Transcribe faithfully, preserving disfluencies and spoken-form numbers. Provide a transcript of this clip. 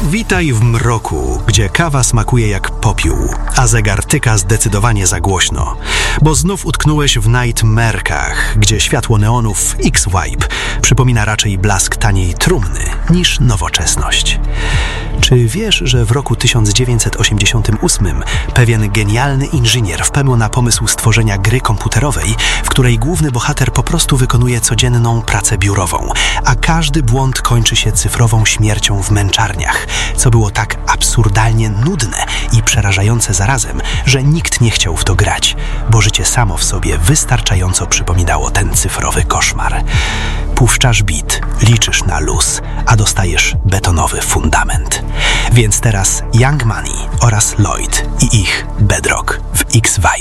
Witaj w mroku, gdzie kawa smakuje jak popiół, a zegar tyka zdecydowanie za głośno. Bo znów utknąłeś w nightmarekach, gdzie światło neonów X-Vibe przypomina raczej blask taniej trumny niż nowoczesność. Czy wiesz, że w roku tysiąc dziewięćset osiemdziesiątym ósmym pewien genialny inżynier wpadł na pomysł stworzenia gry komputerowej, w której główny bohater po prostu wykonuje codzienną pracę biurową, a każdy błąd kończy się cyfrową śmiercią w męczarniach, co było tak absurdalnie nudne i przerażające zarazem, że nikt nie chciał w to grać, bo życie samo w sobie wystarczająco przypominało ten cyfrowy koszmar. Puszczasz bit, liczysz na luz, a dostajesz betonowy fundament. Więc teraz Young Money oraz Lloyd i ich Bedrock w X-Vibe.